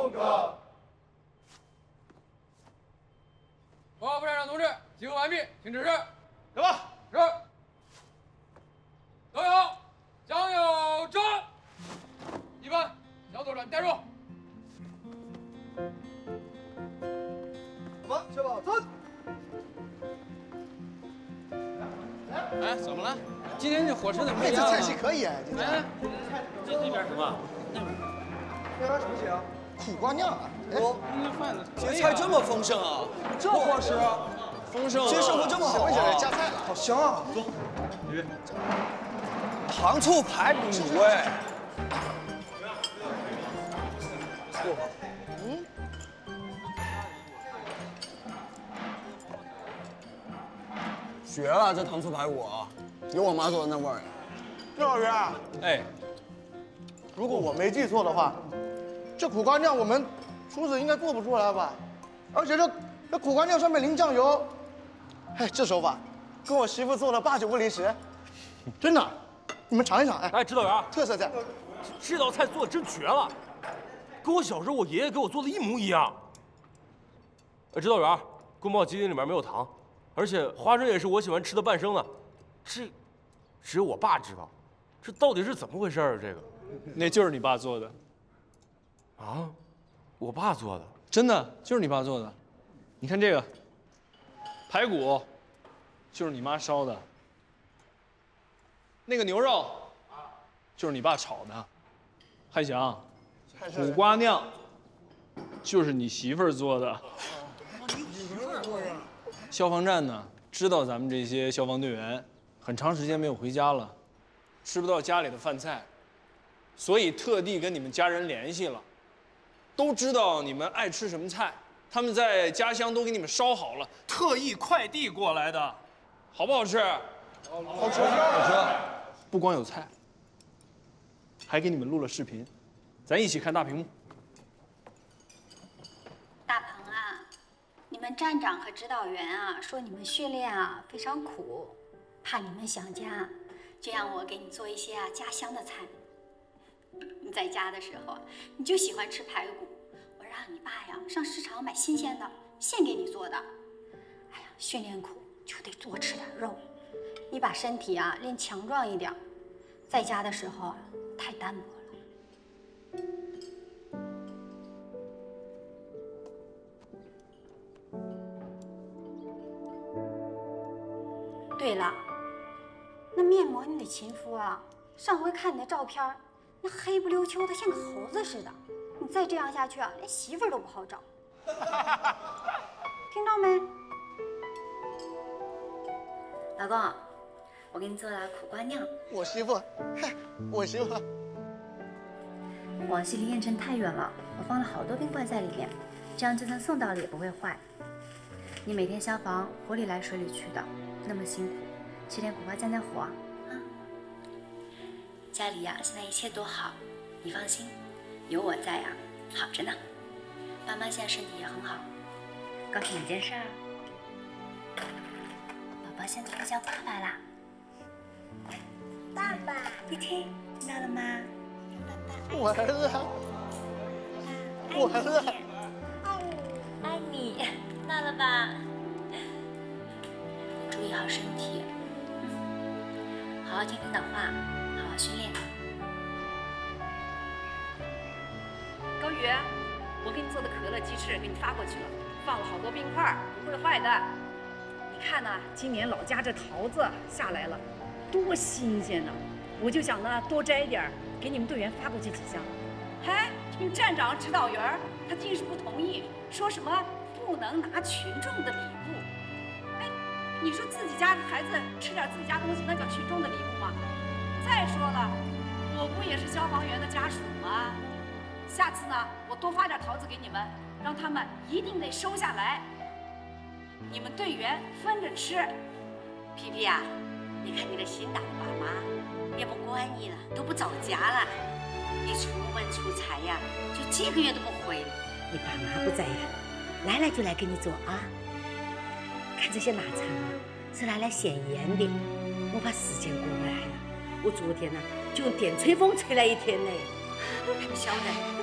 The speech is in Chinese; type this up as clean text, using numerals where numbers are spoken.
勇哥。 报告副站长同志，集合完毕，请指示。 来吧。 是。都有，将有战。一班小左转带入。 我们确保走。 哎，怎么了？今天这伙食怎么样？ 这菜系可以啊，今天。 哎，这边什么？ 那边什么鞋啊？苦瓜酿啊！ 哦，那饭呢？ 这菜这么丰盛啊！ 这伙食， 丰盛。 今天生活这么好啊！加菜了，好香啊！ 走，糖醋排骨哎。绝了，这糖醋排骨啊，有我妈做的那味儿。 郑老师， 哎， 如果我没记错的话，这苦瓜酿我们厨子应该做不出来吧？而且这苦瓜酿上面淋酱油，哎，这手法跟我媳妇做的8、9不离10，真的，你们尝一尝。 哎，指导员， 特色菜， 这道菜做的真绝了，跟我小时候我爷爷给我做的一模一样。指导员，宫保鸡丁里面没有糖，而且花生也是我喜欢吃的半生的，这只有我爸知道，这到底是怎么回事啊？这个， 那就是你爸做的， 啊，我爸做的， 真的就是你爸做的。你看这个排骨，就是你妈烧的；那个牛肉，就是你爸炒的。汉翔，苦瓜酿，就是你媳妇儿做的。消防站呢，知道咱们这些消防队员很长时间没有回家了，吃不到家里的饭菜，所以特地跟你们家人联系了，都知道你们爱吃什么菜，他们在家乡都给你们烧好了，特意快递过来的，好不好吃？ 好吃。 好吃。不光有菜，还给你们录了视频，咱一起看大屏幕。 大鹏啊，你们站长和指导员啊说你们训练啊非常苦，怕你们想家，就让我给你做一些家乡的菜。你在家的时候你就喜欢吃排骨，我让你爸呀上市场买新鲜的，现给你做的。哎呀，训练苦就得多吃点肉，你把身体啊练强壮一点，在家的时候啊太单薄了。对了，那面膜你得勤敷啊。上回看你的照片，那黑不溜秋的，像个猴子似的。你再这样下去啊，连媳妇儿都不好找。听到没？老公，我给你做了苦瓜酿。 我媳妇，嗨，我媳妇。 广西离燕城太远了，我放了好多冰块在里面，这样就算送到了也不会坏。你每天消防火里来水里去的，那么辛苦，吃点苦瓜降降火啊。家里呀，现在一切都好，你放心，有我在呀，好着呢。爸妈现在身体也很好。告诉你件事儿，宝宝现在要叫爸爸啦。爸爸，你听到了吗？ 我儿子，我儿子， 爱你，听到了吧？注意好身体，好好听领导话，好好训练。 高宇，我给你做的可乐鸡翅给你发过去了，放了好多冰块，不会坏的。你看呢，今年老家这桃子下来了，多新鲜呢！我就想呢多摘一点，给你们队员发过去几箱。嗨，你们站长、指导员他竟是不同意，说什么不能拿群众的礼物。哎，你说自己家的孩子吃点自己家东西，那叫群众的礼物吗？再说了，我不也是消防员的家属吗？下次呢，我多发点桃子给你们，让他们一定得收下来。你们队员分着吃。 皮皮呀，你看你的新打的爸妈也不管你了，都不找家了。你出门出差呀，就几个月都不回了。 你爸妈不在呀，来了就来给你做啊。看这些腊肠啊，是拿来献烟的。我把时间过来了，我昨天呢就用电吹风吹了一天嘞。 还不晓得。